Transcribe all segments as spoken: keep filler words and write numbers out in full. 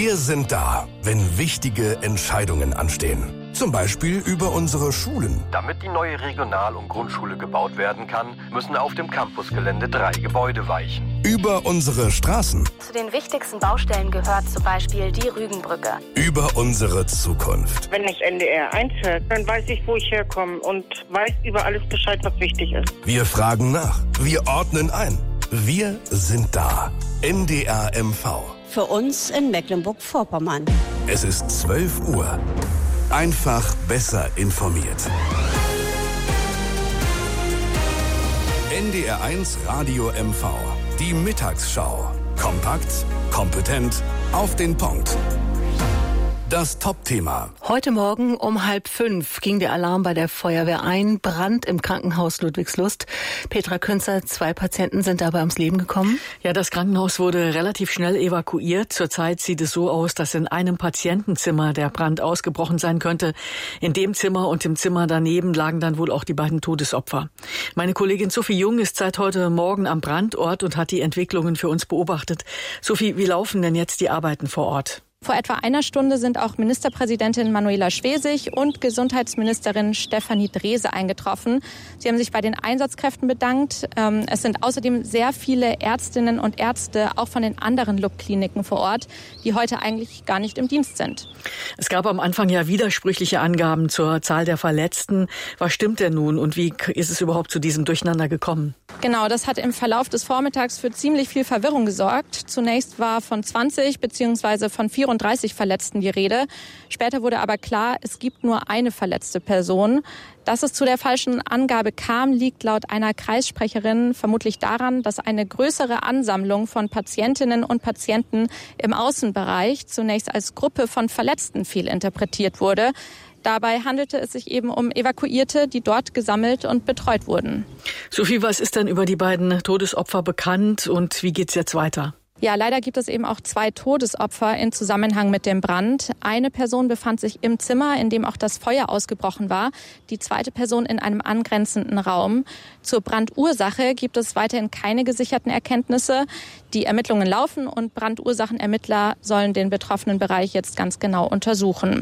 Wir sind da, wenn wichtige Entscheidungen anstehen. Zum Beispiel über unsere Schulen. Damit die neue Regional- und Grundschule gebaut werden kann, müssen auf dem Campusgelände drei Gebäude weichen. Über unsere Straßen. Zu den wichtigsten Baustellen gehört zum Beispiel die Rügenbrücke. Über unsere Zukunft. Wenn das N D R eins hört, dann weiß ich, wo ich herkomme und weiß über alles Bescheid, was wichtig ist. Wir fragen nach. Wir ordnen ein. Wir sind da. N D R M V. Für uns in Mecklenburg-Vorpommern. Es ist zwölf Uhr. Einfach besser informiert. N D R eins Radio M V. Die Mittagsschau. Kompakt, kompetent, auf den Punkt. Das Top-Thema. Heute Morgen um halb fünf ging der Alarm bei der Feuerwehr ein. Brand im Krankenhaus Ludwigslust. Petra Künzer, zwei Patienten sind dabei ums Leben gekommen. Ja, das Krankenhaus wurde relativ schnell evakuiert. Zurzeit sieht es so aus, dass in einem Patientenzimmer der Brand ausgebrochen sein könnte. In dem Zimmer und im Zimmer daneben lagen dann wohl auch die beiden Todesopfer. Meine Kollegin Sophie Jung ist seit heute Morgen am Brandort und hat die Entwicklungen für uns beobachtet. Sophie, wie laufen denn jetzt die Arbeiten vor Ort? Vor etwa einer Stunde sind auch Ministerpräsidentin Manuela Schwesig und Gesundheitsministerin Stefanie Drese eingetroffen. Sie haben sich bei den Einsatzkräften bedankt. Es sind außerdem sehr viele Ärztinnen und Ärzte, auch von den anderen L U B-Kliniken vor Ort, die heute eigentlich gar nicht im Dienst sind. Es gab am Anfang ja widersprüchliche Angaben zur Zahl der Verletzten. Was stimmt denn nun und wie ist es überhaupt zu diesem Durcheinander gekommen? Genau, das hat im Verlauf des Vormittags für ziemlich viel Verwirrung gesorgt. Zunächst war von zwanzig bzw. von vierunddreißig Verletzten die Rede. Später wurde aber klar, es gibt nur eine verletzte Person. Dass es zu der falschen Angabe kam, liegt laut einer Kreissprecherin vermutlich daran, dass eine größere Ansammlung von Patientinnen und Patienten im Außenbereich zunächst als Gruppe von Verletzten fehlinterpretiert wurde. Dabei handelte es sich eben um Evakuierte, die dort gesammelt und betreut wurden. Sophie, was ist denn über die beiden Todesopfer bekannt und wie geht's jetzt weiter? Ja, leider gibt es eben auch zwei Todesopfer in Zusammenhang mit dem Brand. Eine Person befand sich im Zimmer, in dem auch das Feuer ausgebrochen war. Die zweite Person in einem angrenzenden Raum. Zur Brandursache gibt es weiterhin keine gesicherten Erkenntnisse. Die Ermittlungen laufen und Brandursachenermittler sollen den betroffenen Bereich jetzt ganz genau untersuchen.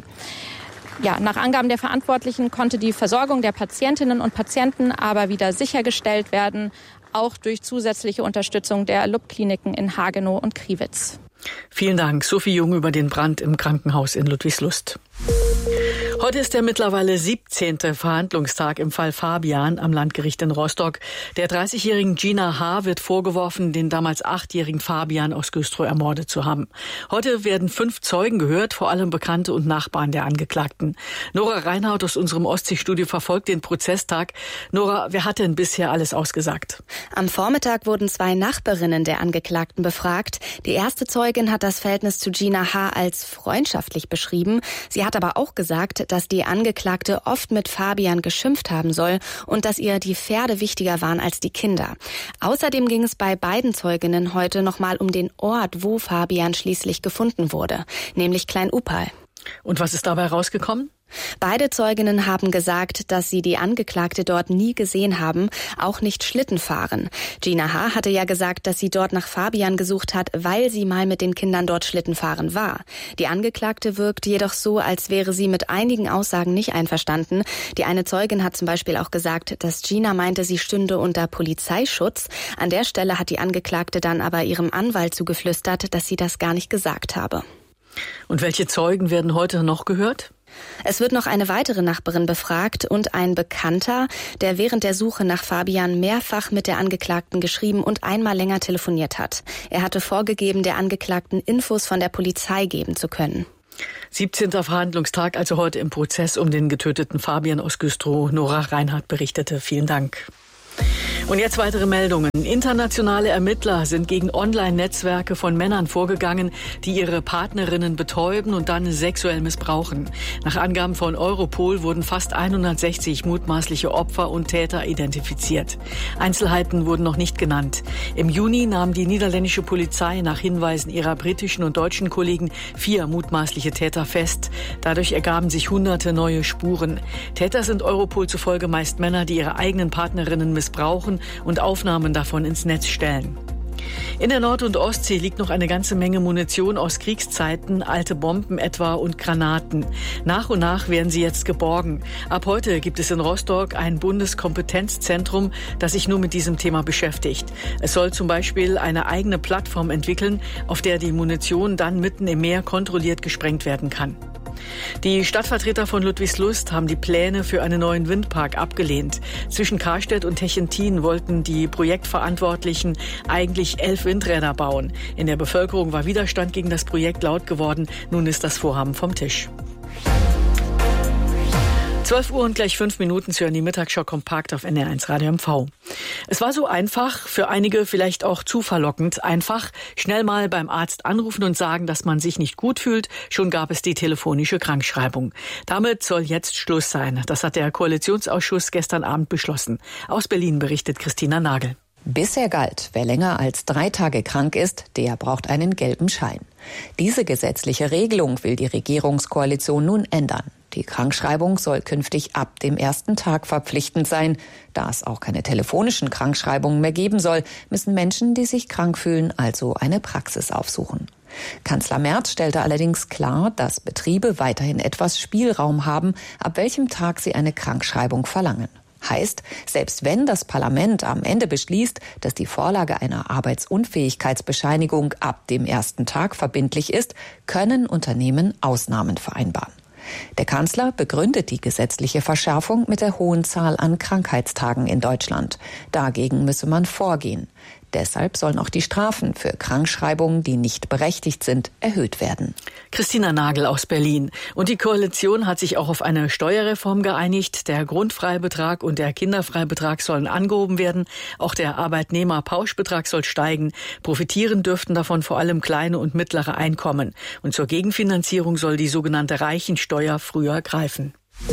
Ja, nach Angaben der Verantwortlichen konnte die Versorgung der Patientinnen und Patienten aber wieder sichergestellt werden, auch durch zusätzliche Unterstützung der L U B-Kliniken in Hagenow und Kriwitz. Vielen Dank, Sophie Jung, über den Brand im Krankenhaus in Ludwigslust. Heute ist der mittlerweile siebzehnte Verhandlungstag im Fall Fabian am Landgericht in Rostock. Der dreißigjährigen Gina H. wird vorgeworfen, den damals achtjährigen Fabian aus Güstrow ermordet zu haben. Heute werden fünf Zeugen gehört, vor allem Bekannte und Nachbarn der Angeklagten. Nora Reinhardt aus unserem Ostseestudio verfolgt den Prozesstag. Nora, wer hat denn bisher alles ausgesagt? Am Vormittag wurden zwei Nachbarinnen der Angeklagten befragt. Die erste Zeugin hat das Verhältnis zu Gina H. als freundschaftlich beschrieben. Sie hat aber auch gesagt, dass die Angeklagte oft mit Fabian geschimpft haben soll und dass ihr die Pferde wichtiger waren als die Kinder. Außerdem ging es bei beiden Zeuginnen heute nochmal um den Ort, wo Fabian schließlich gefunden wurde, nämlich Klein-Upal. Und was ist dabei rausgekommen? Beide Zeuginnen haben gesagt, dass sie die Angeklagte dort nie gesehen haben, auch nicht Schlitten fahren. Gina H. hatte ja gesagt, dass sie dort nach Fabian gesucht hat, weil sie mal mit den Kindern dort Schlitten fahren war. Die Angeklagte wirkt jedoch so, als wäre sie mit einigen Aussagen nicht einverstanden. Die eine Zeugin hat zum Beispiel auch gesagt, dass Gina meinte, sie stünde unter Polizeischutz. An der Stelle hat die Angeklagte dann aber ihrem Anwalt zugeflüstert, dass sie das gar nicht gesagt habe. Und welche Zeugen werden heute noch gehört? Es wird noch eine weitere Nachbarin befragt und ein Bekannter, der während der Suche nach Fabian mehrfach mit der Angeklagten geschrieben und einmal länger telefoniert hat. Er hatte vorgegeben, der Angeklagten Infos von der Polizei geben zu können. siebzehnter Verhandlungstag, also heute im Prozess um den getöteten Fabian aus Güstrow. Nora Reinhardt berichtete. Vielen Dank. Und jetzt weitere Meldungen. Internationale Ermittler sind gegen Online-Netzwerke von Männern vorgegangen, die ihre Partnerinnen betäuben und dann sexuell missbrauchen. Nach Angaben von Europol wurden fast hundertsechzig mutmaßliche Opfer und Täter identifiziert. Einzelheiten wurden noch nicht genannt. Im Juni nahm die niederländische Polizei nach Hinweisen ihrer britischen und deutschen Kollegen vier mutmaßliche Täter fest. Dadurch ergaben sich hunderte neue Spuren. Täter sind Europol zufolge meist Männer, die ihre eigenen Partnerinnen missbrauchen und Aufnahmen davon ins Netz stellen. In der Nord- und Ostsee liegt noch eine ganze Menge Munition aus Kriegszeiten, alte Bomben etwa und Granaten. Nach und nach werden sie jetzt geborgen. Ab heute gibt es in Rostock ein Bundeskompetenzzentrum, das sich nur mit diesem Thema beschäftigt. Es soll zum Beispiel eine eigene Plattform entwickeln, auf der die Munition dann mitten im Meer kontrolliert gesprengt werden kann. Die Stadtvertreter von Ludwigslust haben die Pläne für einen neuen Windpark abgelehnt. Zwischen Karstedt und Techentin wollten die Projektverantwortlichen eigentlich elf Windräder bauen. In der Bevölkerung war Widerstand gegen das Projekt laut geworden. Nun ist das Vorhaben vom Tisch. zwölf Uhr und gleich fünf Minuten zu hören die Mittagsschau kompakt auf N R eins Radio M V. Es war so einfach, für einige vielleicht auch zu verlockend, einfach schnell mal beim Arzt anrufen und sagen, dass man sich nicht gut fühlt. Schon gab es die telefonische Krankschreibung. Damit soll jetzt Schluss sein. Das hat der Koalitionsausschuss gestern Abend beschlossen. Aus Berlin berichtet Christina Nagel. Bisher galt, wer länger als drei Tage krank ist, der braucht einen gelben Schein. Diese gesetzliche Regelung will die Regierungskoalition nun ändern. Die Krankschreibung soll künftig ab dem ersten Tag verpflichtend sein. Da es auch keine telefonischen Krankschreibungen mehr geben soll, müssen Menschen, die sich krank fühlen, also eine Praxis aufsuchen. Kanzler Merz stellte allerdings klar, dass Betriebe weiterhin etwas Spielraum haben, ab welchem Tag sie eine Krankschreibung verlangen. Heißt, selbst wenn das Parlament am Ende beschließt, dass die Vorlage einer Arbeitsunfähigkeitsbescheinigung ab dem ersten Tag verbindlich ist, können Unternehmen Ausnahmen vereinbaren. Der Kanzler begründet die gesetzliche Verschärfung mit der hohen Zahl an Krankheitstagen in Deutschland. Dagegen müsse man vorgehen. Deshalb sollen auch die Strafen für Krankschreibungen, die nicht berechtigt sind, erhöht werden. Christina Nagel aus Berlin. Und die Koalition hat sich auch auf eine Steuerreform geeinigt. Der Grundfreibetrag und der Kinderfreibetrag sollen angehoben werden. Auch der Arbeitnehmerpauschbetrag soll steigen. Profitieren dürften davon vor allem kleine und mittlere Einkommen. Und zur Gegenfinanzierung soll die sogenannte Reichensteuer früher greifen.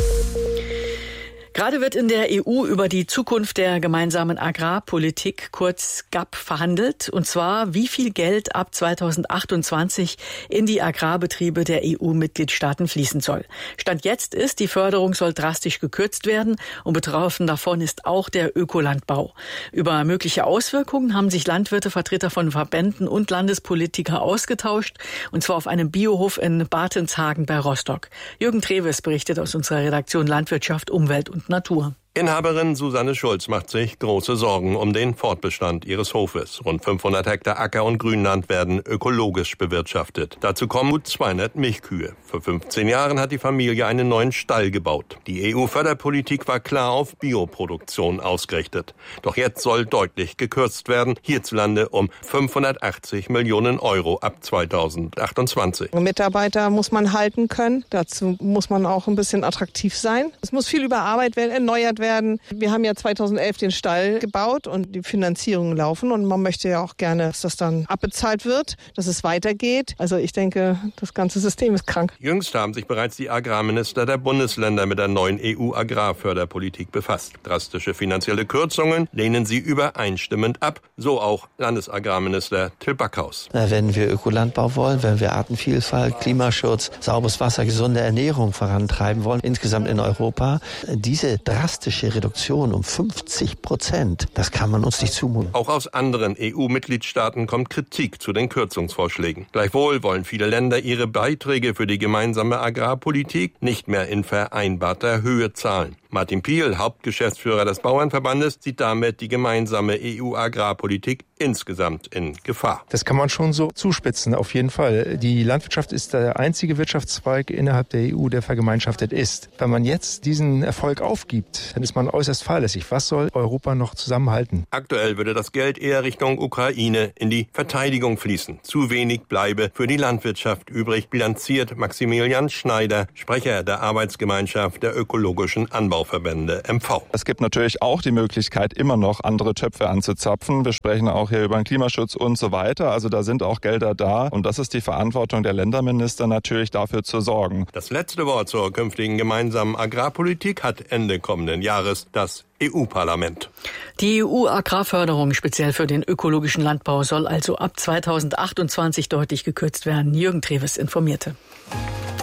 Gerade wird in der E U über die Zukunft der gemeinsamen Agrarpolitik, kurz G A P, verhandelt. Und zwar, wie viel Geld ab zweitausendachtundzwanzig in die Agrarbetriebe der E U-Mitgliedstaaten fließen soll. Stand jetzt ist, die Förderung soll drastisch gekürzt werden und betroffen davon ist auch der Ökolandbau. Über mögliche Auswirkungen haben sich Landwirte, Vertreter von Verbänden und Landespolitiker ausgetauscht. Und zwar auf einem Biohof in Bartenshagen bei Rostock. Jürgen Treves berichtet aus unserer Redaktion Landwirtschaft, Umwelt und Natur. Inhaberin Susanne Schulz macht sich große Sorgen um den Fortbestand ihres Hofes. Rund fünfhundert Hektar Acker- und Grünland werden ökologisch bewirtschaftet. Dazu kommen gut zweihundert Milchkühe. Vor fünfzehn Jahren hat die Familie einen neuen Stall gebaut. Die E U-Förderpolitik war klar auf Bioproduktion ausgerichtet. Doch jetzt soll deutlich gekürzt werden, hierzulande um fünfhundertachtzig Millionen Euro ab zweitausendachtundzwanzig. Mitarbeiter muss man halten können. Dazu muss man auch ein bisschen attraktiv sein. Es muss viel überarbeitet werden, erneuert werden. werden. Wir haben ja zweitausendelf den Stall gebaut und die Finanzierungen laufen und man möchte ja auch gerne, dass das dann abbezahlt wird, dass es weitergeht. Also ich denke, das ganze System ist krank. Jüngst haben sich bereits die Agrarminister der Bundesländer mit der neuen E U-Agrarförderpolitik befasst. Drastische finanzielle Kürzungen lehnen sie übereinstimmend ab, so auch Landesagrarminister Till Backhaus. Wenn wir Ökolandbau wollen, wenn wir Artenvielfalt, Klimaschutz, sauberes Wasser, gesunde Ernährung vorantreiben wollen, insgesamt in Europa, diese drastische Reduktion um fünfzig Prozent, das kann man uns nicht zumuten. Auch aus anderen E U-Mitgliedstaaten kommt Kritik zu den Kürzungsvorschlägen. Gleichwohl wollen viele Länder ihre Beiträge für die gemeinsame Agrarpolitik nicht mehr in vereinbarter Höhe zahlen. Martin Piel, Hauptgeschäftsführer des Bauernverbandes, sieht damit die gemeinsame E U-Agrarpolitik insgesamt in Gefahr. Das kann man schon so zuspitzen, auf jeden Fall. Die Landwirtschaft ist der einzige Wirtschaftszweig innerhalb der E U, der vergemeinschaftet ist. Wenn man jetzt diesen Erfolg aufgibt, dann ist man äußerst fahrlässig. Was soll Europa noch zusammenhalten? Aktuell würde das Geld eher Richtung Ukraine in die Verteidigung fließen. Zu wenig bleibe für die Landwirtschaft übrig, bilanziert Maximilian Schneider, Sprecher der Arbeitsgemeinschaft der ökologischen Anbauverbände M V. Es gibt natürlich auch die Möglichkeit, immer noch andere Töpfe anzuzapfen. Wir sprechen auch hier über den Klimaschutz und so weiter. Also da sind auch Gelder da. Und das ist die Verantwortung der Länderminister, natürlich dafür zu sorgen. Das letzte Wort zur künftigen gemeinsamen Agrarpolitik hat Ende kommenden Jahres das E U-Parlament. Die E U-Agrarförderung speziell für den ökologischen Landbau soll also ab zweitausendachtundzwanzig deutlich gekürzt werden. Jürgen Treves informierte.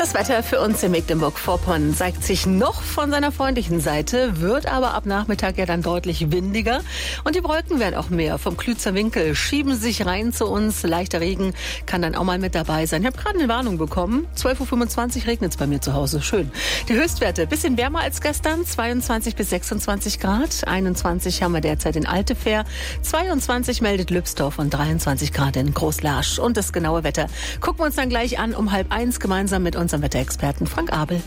Das Wetter für uns in Mecklenburg-Vorpommern zeigt sich noch von seiner freundlichen Seite, wird aber ab Nachmittag ja dann deutlich windiger. Und die Wolken werden auch mehr. Vom Klützer Winkel schieben sich rein zu uns. Leichter Regen kann dann auch mal mit dabei sein. Ich habe gerade eine Warnung bekommen. zwölf Uhr fünfundzwanzig regnet es bei mir zu Hause. Schön. Die Höchstwerte, bisschen wärmer als gestern. zweiundzwanzig bis sechsundzwanzig Grad. einundzwanzig haben wir derzeit in Altefähr. zweiundzwanzig meldet Lübsdorf und dreiundzwanzig Grad in Großlarsch. Und das genaue Wetter gucken wir uns dann gleich an um halb eins gemeinsam mit unserem Wetterexperten Frank Abel.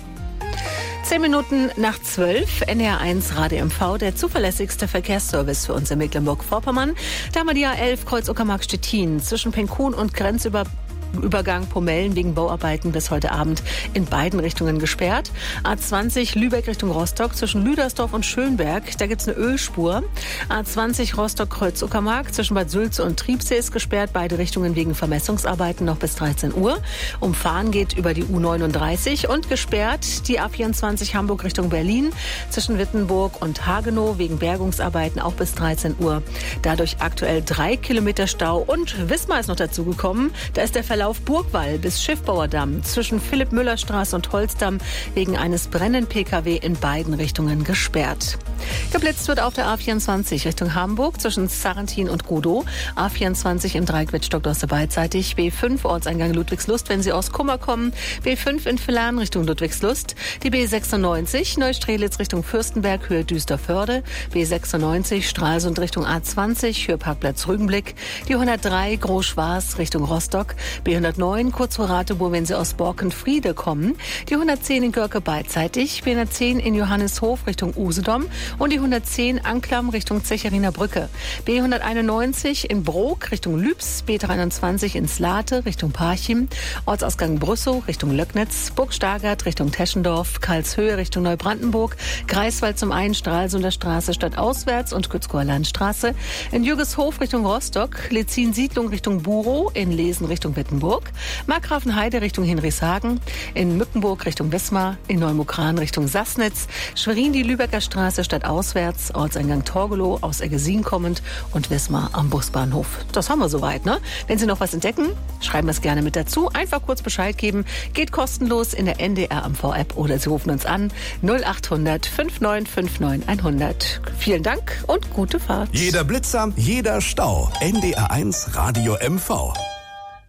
Zehn Minuten nach zwölf, N D R eins Radio M V, der zuverlässigste Verkehrsservice für uns in Mecklenburg-Vorpommern. Da haben wir die A elf Kreuz Uckermark-Stettin zwischen Penkun und Grenzüber Übergang Pomellen wegen Bauarbeiten bis heute Abend in beiden Richtungen gesperrt. A zwanzig Lübeck Richtung Rostock zwischen Lüdersdorf und Schönberg, da gibt's eine Ölspur. A zwanzig Rostock-Kreuz-Uckermark zwischen Bad Sülze und Triebsee ist gesperrt, beide Richtungen wegen Vermessungsarbeiten noch bis dreizehn Uhr. Umfahren geht über die U neununddreißig und gesperrt die A vierundzwanzig Hamburg Richtung Berlin zwischen Wittenburg und Hagenow wegen Bergungsarbeiten auch bis dreizehn Uhr. Dadurch aktuell drei Kilometer Stau und Wismar ist noch dazugekommen. Da ist der Verlauf Auf Burgwall bis Schiffbauerdamm zwischen Philipp-Müller-Straße und Holzdamm wegen eines brennenden P K W in beiden Richtungen gesperrt. Geblitzt wird auf der A vierundzwanzig Richtung Hamburg zwischen Sarrentin und Godow. A vierundzwanzig im Dreieck Wittstock-Dorste beidseitig. B fünf Ortseingang Ludwigslust, wenn Sie aus Kummer kommen. B fünf in Villern Richtung Ludwigslust. Die B sechsundneunzig Neustrelitz Richtung Fürstenberg, Höhe Düsterförde. B sechsundneunzig Stralsund Richtung A zwanzig, Höhe Parkplatz Rügenblick. Die hundertdrei Großschwarz Richtung Rostock. B hundertneun kurz vor Ratebour, wenn Sie aus Borkenfriede kommen. Die hundertzehn in Görke beidseitig. B hundertzehn in Johannishof Richtung Usedom. Und die hundertzehn Anklam Richtung Zecherinner Brücke. B hunderteinundneunzig in Brok Richtung Lübs. B dreiundzwanzig in Slate Richtung Parchim. Ortsausgang Brüssow Richtung Löcknitz. Burg-Stargard Richtung Teschendorf. Karlshöhe Richtung Neubrandenburg. Greifswald zum einen Stralsunder Straße stadtauswärts und Gützkower Landstraße. In Jürgeshof Richtung Rostock. Lezin-Siedlung Richtung Burow. In Lesen Richtung Wittenburg. Markgrafenheide Richtung Hinrichshagen. In Mückenburg Richtung Wismar. In Neumukran Richtung Sassnitz. Schwerin die Lübecker Straße stadtauswärts. Ortseingang Torgelow aus Eggesin kommend und Wismar am Busbahnhof. Das haben wir soweit, ne? Wenn Sie noch was entdecken, schreiben wir es gerne mit dazu. Einfach kurz Bescheid geben. Geht kostenlos in der N D R M V-App oder Sie rufen uns an null acht hundert fünf neun fünf neun hundert. Vielen Dank und gute Fahrt. Jeder Blitzer, jeder Stau. N D R eins Radio M V.